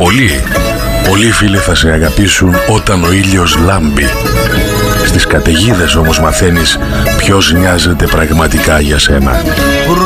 Πολλοί φίλοι θα σε αγαπήσουν όταν ο ήλιος λάμπει. Στις καταιγίδες όμως μαθαίνεις ποιος νοιάζεται πραγματικά για σένα.